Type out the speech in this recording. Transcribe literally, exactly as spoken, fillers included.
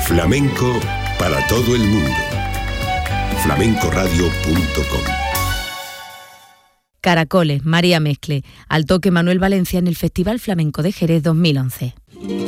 Flamenco para todo el mundo. flamenco radio punto com. Caracoles, María Mescle, al toque Manuel Valencia en el Festival Flamenco de Jerez dos mil once.